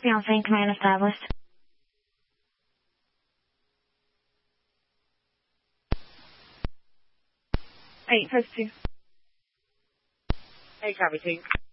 Copy on same command established. Hey, post 2. Hey, copy 2.